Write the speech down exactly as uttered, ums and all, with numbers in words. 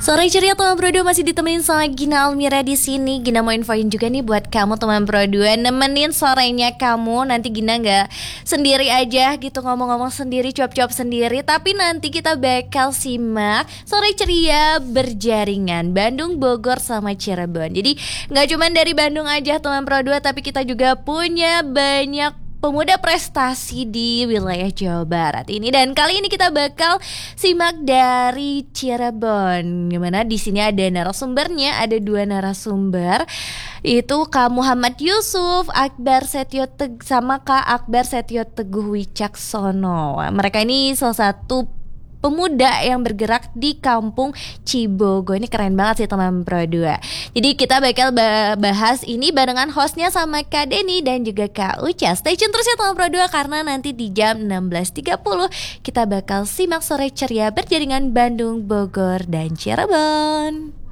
Sore ceria teman Pro dua masih ditemenin sama Gina Almira di sini. Gina mau infoin juga nih buat kamu teman Pro dua, nemenin sorenya kamu. Nanti Gina nggak sendiri aja gitu, ngomong-ngomong sendiri, cuap-cuap sendiri. Tapi nanti kita bakal simak sore ceria berjaringan Bandung, Bogor sama Cirebon. Jadi nggak cuma dari Bandung aja teman Pro dua, tapi kita juga punya banyak pemuda prestasi di wilayah Jawa Barat ini. Dan kali ini kita bakal simak dari Cirebon, gimana di sini ada narasumbernya, ada dua narasumber. Itu Kak Muhammad Yusuf, Akbar Setio Teg sama Kak Akbar Setio Teguh Wicaksono. Mereka ini salah satu pemuda yang bergerak di kampung Cibogo. Ini keren banget sih teman Pro dua. Jadi kita bakal bahas ini barengan hostnya sama Kak Denny dan juga Kak Uca. Stay tune terus ya teman Pro dua, karena nanti di jam enam belas tiga puluh kita bakal simak sore ceria berjaringan Bandung, Bogor, dan Cirebon.